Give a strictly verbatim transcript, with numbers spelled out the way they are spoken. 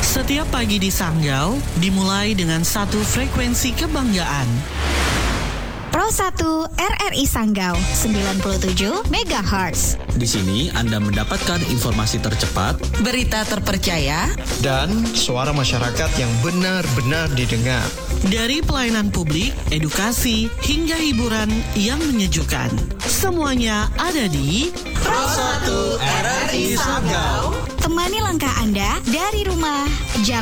Setiap pagi di Sanggau dimulai dengan satu frekuensi kebanggaan. Pro satu R R I Sanggau sembilan puluh tujuh megahertz. Di sini Anda mendapatkan informasi tercepat, berita terpercaya, dan suara masyarakat yang benar-benar didengar. Dari pelayanan publik, edukasi, hingga hiburan yang menyejukkan. Semuanya ada di Pro satu R R I Sanggau. Temani langkah Anda dari rumah, jalan